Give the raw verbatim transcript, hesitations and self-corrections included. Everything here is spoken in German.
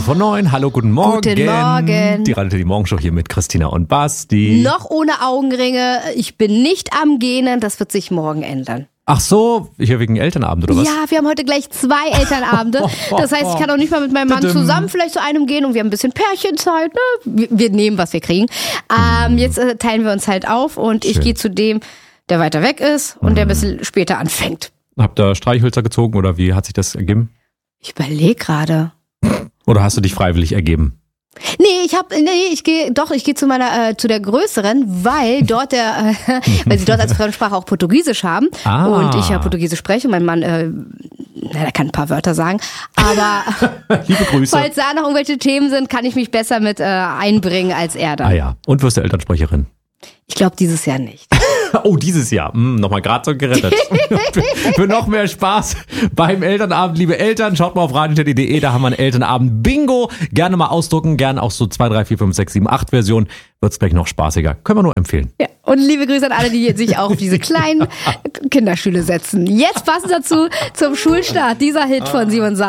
vor neun. Hallo, guten Morgen. Guten Morgen. Die Radio die Morgenshow hier mit Christina und Basti. Noch ohne Augenringe. Ich bin nicht am Gähnen. Das wird sich morgen ändern. Ach so, hier wegen Elternabend oder was? Ja, wir haben heute gleich zwei Elternabende. Das heißt, ich kann auch nicht mal mit meinem Mann zusammen vielleicht zu einem gehen und wir haben ein bisschen Pärchenzeit. Ne? Wir, wir nehmen, was wir kriegen. Ähm, jetzt äh, teilen wir uns halt auf und Schön. Ich gehe zu dem, der weiter weg ist und der ein bisschen später anfängt. Habt ihr Streichhölzer gezogen oder wie hat sich das ergeben? Ich überlege gerade. Oder hast du dich freiwillig ergeben? Nee, ich hab, nee, ich gehe, doch, ich gehe zu meiner, äh, zu der größeren, weil dort der, äh, weil sie dort als Fremdsprache auch Portugiesisch haben Ah. und ich ja Portugiesisch spreche und mein Mann, äh, na, der kann ein paar Wörter sagen, aber Liebe Grüße. falls da noch irgendwelche Themen sind, kann ich mich besser mit äh, einbringen als er da. Ah ja, und wirst du Elternsprecherin? Ich glaube dieses Jahr nicht. Oh, dieses Jahr. Hm, nochmal gerade so gerettet. Für noch mehr Spaß beim Elternabend, liebe Eltern, schaut mal auf radio punkt de, da haben wir einen Elternabend Bingo. Gerne mal ausdrucken, gerne auch so zwei, drei, vier, fünf, sechs, sieben, acht Version. Wird's gleich noch spaßiger. Können wir nur empfehlen. Ja, und liebe Grüße an alle, die sich auch auf diese kleinen Kinderstühle setzen. Jetzt passend dazu zum Schulstart, dieser Hit von Simon Sa